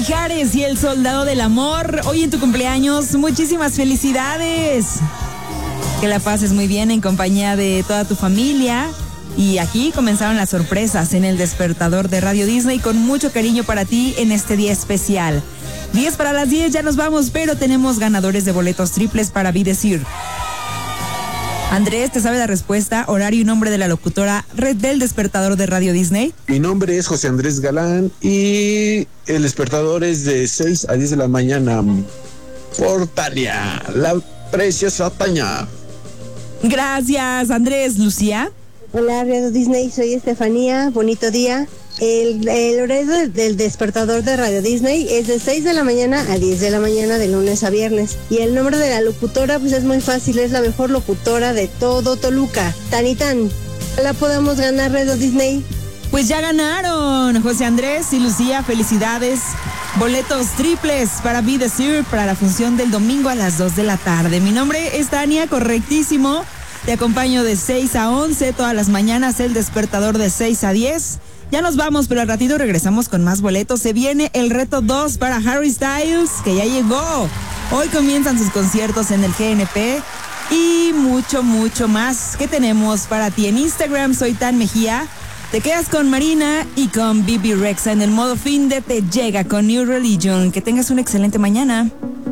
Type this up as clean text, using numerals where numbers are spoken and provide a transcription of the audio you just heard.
Mijares y el Soldado del Amor. Hoy en tu cumpleaños, muchísimas felicidades. Que la pases muy bien en compañía de toda tu familia. Y aquí comenzaron las sorpresas en el despertador de Radio Disney con mucho cariño para ti en este día especial. 10 para las 10, ya nos vamos, pero tenemos ganadores de boletos triples para Be Decir. Andrés, ¿te sabe la respuesta, horario y nombre de la locutora red del despertador de Radio Disney? Mi nombre es José Andrés Galán y el despertador es de 6 a 10 de la mañana. Por Tania, la preciosa Tania. Gracias, Andrés. Lucía. Hola, Radio Disney, soy Estefanía, bonito día. El horario del despertador de Radio Disney es de 6 de la mañana a 10 de la mañana de lunes a viernes. Y el nombre de la locutora pues es muy fácil, es la mejor locutora de todo Toluca, Tanitán. ¿La podemos ganar, Radio Disney? Pues ya ganaron, José Andrés y Lucía, felicidades. Boletos triples para Be Decir para la función del domingo a las 2 de la tarde. Mi nombre es Tania, correctísimo. Te acompaño de 6 a 11 todas las mañanas, el despertador de 6 a 10. Ya nos vamos, pero al ratito regresamos con más boletos. Se viene el reto 2 para Harry Styles, que ya llegó. Hoy comienzan sus conciertos en el GNP y mucho, mucho más que tenemos para ti. En Instagram soy Tan Mejía. Te quedas con Marina y con Bibi Rexa en el modo fin de Te Llega con New Religion. Que tengas una excelente mañana.